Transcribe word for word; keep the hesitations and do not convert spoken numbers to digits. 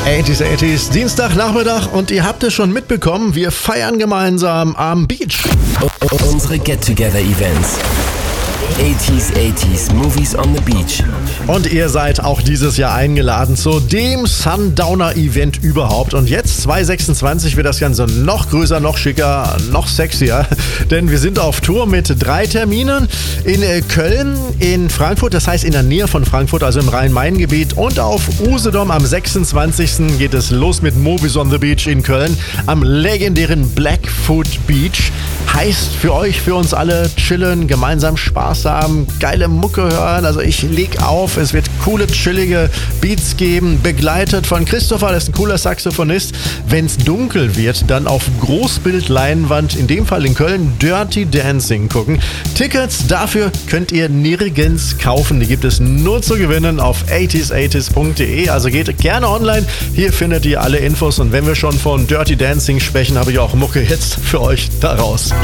achtziger, achtziger, Dienstagnachmittag und ihr habt es schon mitbekommen, wir feiern gemeinsam am Beach. Unsere Get-Together-Events. achtziger, achtziger, Movies on the Beach. Und ihr seid auch dieses Jahr eingeladen zu dem Sundowner-Event überhaupt. Und jetzt, zwanzig sechsundzwanzig, wird das Ganze noch größer, noch schicker, noch sexier. Denn wir sind auf Tour mit drei Terminen in Köln, in Frankfurt, das heißt in der Nähe von Frankfurt, also im Rhein-Main-Gebiet. Und auf Usedom am sechsundzwanzigsten geht es los mit Movies on the Beach in Köln am legendären Blackfoot Beach. Heißt für euch, für uns alle chillen, gemeinsam Spaß haben, geile Mucke hören. Also ich leg auf, es wird coole, chillige Beats geben, begleitet von Christopher, das ist ein cooler Saxophonist. Wenn es dunkel wird, dann auf Großbildleinwand, in dem Fall in Köln, Dirty Dancing gucken. Tickets dafür könnt ihr nirgends kaufen, die gibt es nur zu gewinnen auf achtziger achtziger punkt de. Also geht gerne online, hier findet ihr alle Infos. Und wenn wir schon von Dirty Dancing sprechen, habe ich auch Mucke jetzt für euch daraus.